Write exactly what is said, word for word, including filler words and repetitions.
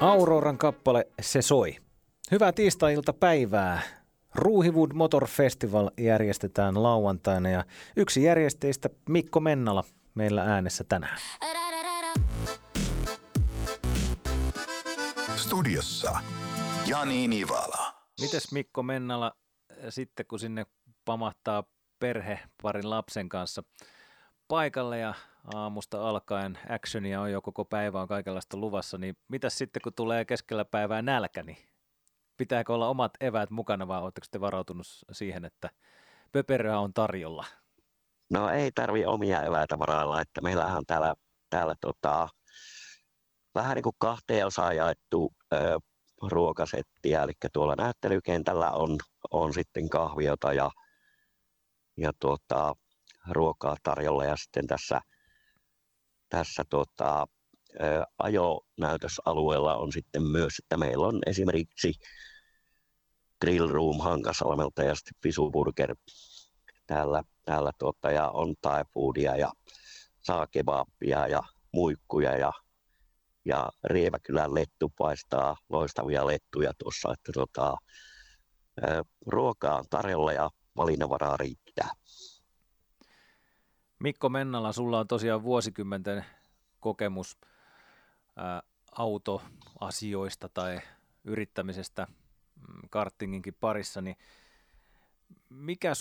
Auroran kappale Se soi. Hyvää tiistai-iltapäivää. Ruuhiwood Motor Festival järjestetään lauantaina ja yksi järjestäjistä Mikko Mennala meillä äänessä tänään. Studiossa Jani Nivala. Mites Mikko Mennala sitten kun sinne pamahtaa perhe parin lapsen kanssa paikalle ja aamusta alkaen actionia on jo koko päivä, on kaikenlaista luvassa, niin mitäs sitten kun tulee keskellä päivää nälkä, niin pitääkö olla omat eväät mukana vai oletteko te varautunut siihen, että pöperöä on tarjolla? No ei tarvi omia eväitä varailla, että meillähän on täällä, täällä tota, vähän niin kuin kahteen osaan jaettu ö, ruokasettiä, eli tuolla näyttelykentällä on, on sitten kahviota ja, ja tuota, ruokaa tarjolla ja sitten tässä, tässä tuota, ö, ajonäytösalueella on sitten myös, että meillä on esimerkiksi Grill Room Hankasalmelta ja sitten Fisu Burger täällä, täällä tuota, ja on Thai foodia ja saa kebabia ja muikkuja ja, ja Rieväkylän lettu paistaa loistavia lettuja tuossa, että tuota, ö, ruokaa on tarjolla ja valinnanvaraa riittää. Mikko Mennala, sulla on tosiaan vuosikymmenten kokemus ää, autoasioista tai yrittämisestä kartinginkin parissa, niin mikä